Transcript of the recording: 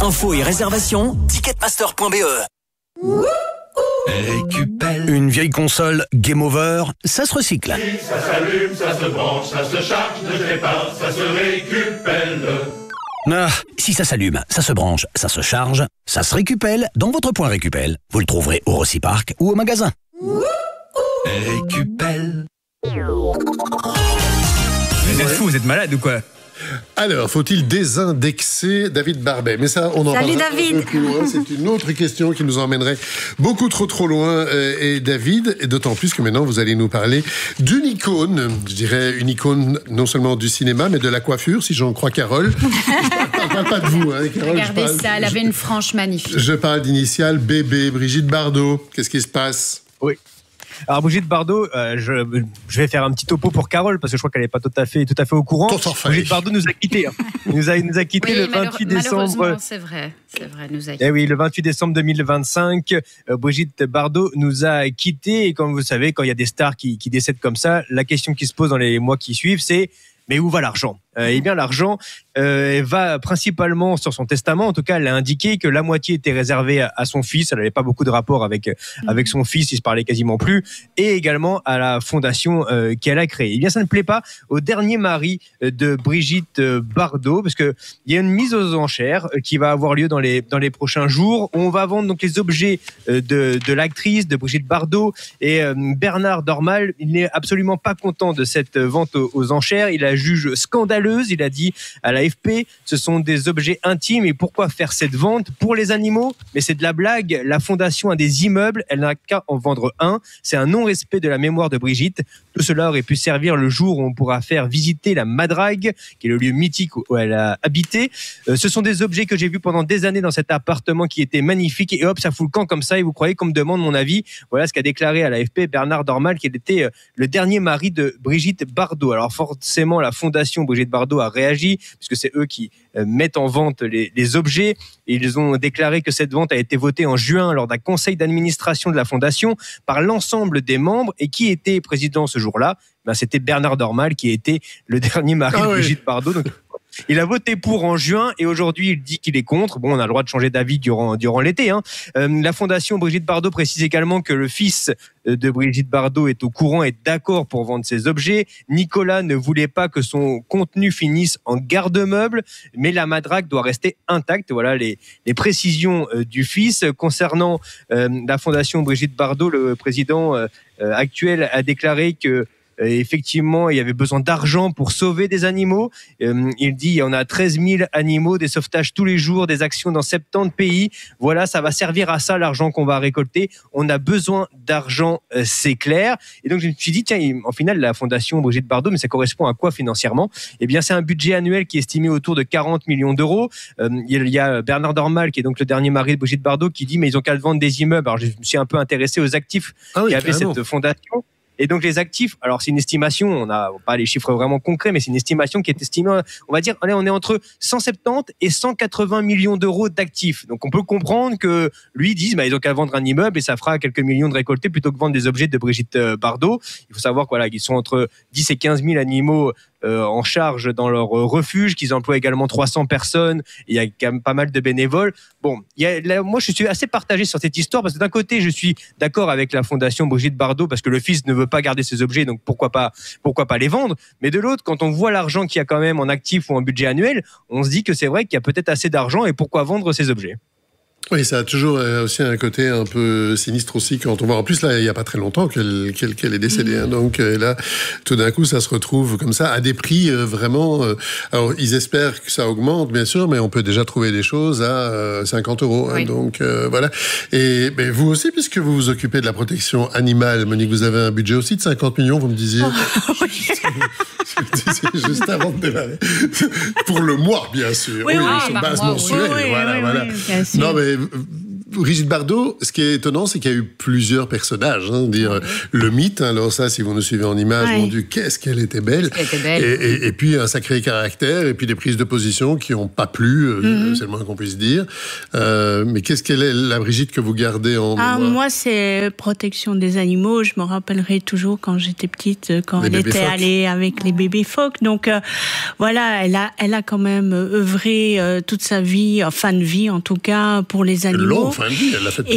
Infos et réservations, ticketmaster.be. Une vieille console Game Over, ça se recycle. Ça s'allume, ça se branche, ça se charge, ne sais pas, ça se récupère. Ah, si ça s'allume, ça se branche, ça se charge, ça se récupère dans votre point Récupel. Vous le trouverez au Rocipark ou au magasin. Récupel. Vous êtes fou, vous êtes malade ou quoi? Alors, faut-il désindexer David Barbet? Mais ça, on en Salut parlera David. un peu plus loin. C'est une autre question qui nous emmènerait beaucoup trop loin. Et David, et d'autant plus que maintenant, vous allez nous parler d'une icône, je dirais une icône non seulement du cinéma, mais de la coiffure, si j'en crois Carole. Je parle pas de vous, hein, Carole. Regardez ça, elle avait une frange magnifique. Je parle d'initiale BB, Brigitte Bardot. Qu'est-ce qui se passe? Oui. Alors Brigitte Bardot, je vais faire un petit topo pour Carole parce que je crois qu'elle n'est pas tout à fait au courant. Brigitte Bardot nous a quittés. Nous a quittés le 28 décembre. C'est vrai, nous a quittés. Eh oui, le 28 décembre 2025, Brigitte Bardot nous a quittés. Et comme vous savez, quand il y a des stars qui décèdent comme ça, la question qui se pose dans les mois qui suivent, c'est mais où va l'argent? Eh bien, l'argent va principalement sur son testament. En tout cas, elle a indiqué que la moitié était réservée à son fils. Elle n'avait pas beaucoup de rapport avec son fils, ils se parlaient quasiment plus. Et également à la fondation qu'elle a créée. Eh bien, ça ne plaît pas au dernier mari de Brigitte Bardot, parce que il y a une mise aux enchères qui va avoir lieu dans les prochains jours. On va vendre donc les objets de l'actrice, de Brigitte Bardot, et Bernard Dormal. Il n'est absolument pas content de cette vente aux enchères. Il la juge scandaleuse. Il a dit à l'AFP, ce sont des objets intimes et pourquoi faire cette vente pour les animaux? Mais c'est de la blague. La fondation a des immeubles, elle n'a qu'à en vendre un. C'est un non-respect de la mémoire de Brigitte. Tout cela aurait pu servir le jour où on pourra faire visiter la Madrague, qui est le lieu mythique où elle a habité. Ce sont des objets que j'ai vus pendant des années dans cet appartement qui était magnifique et hop, ça fout le camp comme ça et vous croyez qu'on me demande mon avis? Voilà ce qu'a déclaré à l'AFP Bernard Dormal, qui était le dernier mari de Brigitte Bardot. Alors forcément, la fondation Brigitte Bardot a réagi, puisque c'est eux qui mettent en vente les objets. Et ils ont déclaré que cette vente a été votée en juin lors d'un conseil d'administration de la fondation par l'ensemble des membres. Et qui était président ce jour-là? C'était Bernard Dormal, qui était le dernier mari de Brigitte Bardot. Donc, il a voté pour en juin et aujourd'hui il dit qu'il est contre. Bon, on a le droit de changer d'avis durant l'été. La fondation Brigitte Bardot précise également que le fils de Brigitte Bardot est au courant et d'accord pour vendre ses objets. Nicolas ne voulait pas que son contenu finisse en garde-meuble, mais la madrague doit rester intacte. Voilà les précisions du fils. Concernant la fondation Brigitte Bardot, le président actuel a déclaré que effectivement, il y avait besoin d'argent pour sauver des animaux. Il dit, on a 13 000 animaux, des sauvetages tous les jours, des actions dans 70 pays. Voilà, ça va servir à ça, l'argent qu'on va récolter. On a besoin d'argent, c'est clair. Et donc, je me suis dit, tiens, en final, la fondation Brigitte Bardot, mais ça correspond à quoi financièrement? Eh bien, c'est un budget annuel qui est estimé autour de 40 millions d'euros. Il y a Bernard Dormal, qui est donc le dernier mari de Brigitte Bardot, qui dit, mais ils ont qu'à vendre des immeubles. Alors, je me suis un peu intéressé aux actifs qu'avait cette fondation. Et donc les actifs, alors c'est une estimation, on n'a pas les chiffres vraiment concrets, mais c'est une estimation qui est estimée, on va dire, on est entre 170 et 180 millions d'euros d'actifs. Donc on peut comprendre que lui dise, ils ont qu'à vendre un immeuble et ça fera quelques millions de récoltés plutôt que vendre des objets de Brigitte Bardot. Il faut savoir qu'ils sont entre 10 et 15 000 animaux en charge dans leur refuge, qu'ils emploient également 300 personnes. Il y a quand même pas mal de bénévoles. Bon, moi je suis assez partagé sur cette histoire parce que d'un côté je suis d'accord avec la fondation Brigitte Bardot parce que le fils ne veut pas garder ses objets, donc pourquoi pas les vendre. Mais de l'autre, quand on voit l'argent qu'il y a quand même en actifs ou en budget annuel, on se dit que c'est vrai qu'il y a peut-être assez d'argent et pourquoi vendre ces objets? Oui, ça a toujours aussi un côté un peu sinistre aussi quand on voit. En plus, là, il n'y a pas très longtemps qu'elle est décédée. Donc là, tout d'un coup, ça se retrouve comme ça à des prix vraiment... alors, ils espèrent que ça augmente, bien sûr, mais on peut déjà trouver des choses à 50 €. Oui. Donc voilà. Et vous aussi, puisque vous vous occupez de la protection animale, Monique, vous avez un budget aussi de 50 millions, vous me disiez. Juste avant de démarrer. Pour le mois, bien sûr. Oui, sur base mensuelle. Voilà. Oui, bien sûr. Non, mais Brigitte Bardot, ce qui est étonnant, c'est qu'il y a eu plusieurs personnages. Le mythe, alors ça, si vous nous suivez en images, mon Dieu, qu'est-ce qu'elle était belle. Et puis un sacré caractère, et puis des prises de position qui n'ont pas plu, c'est le moins qu'on puisse dire. Mais qu'est-ce qu'elle est, la Brigitte, que vous gardez en mémoire? Moi, c'est protection des animaux. Je me rappellerai toujours quand j'étais petite, quand elle était allée avec les bébés phoques. Donc voilà, elle a quand même œuvré toute sa vie, fin de vie en tout cas, pour les animaux. Longue fin de vie, elle l'a fait